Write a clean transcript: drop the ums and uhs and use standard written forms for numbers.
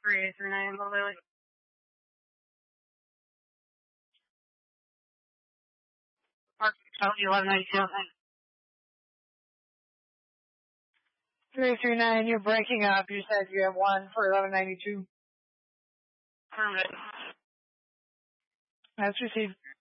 3839, Lily. Mark, 1192. 339, you're breaking up. You said you have one for 1192. Affirmative. That's received.